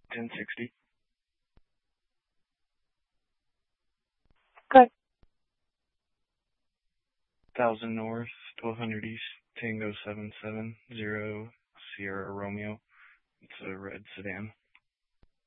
1060. Good. 1000 North, 1200 East, Tango 770, Sierra Romeo. It's a red sedan.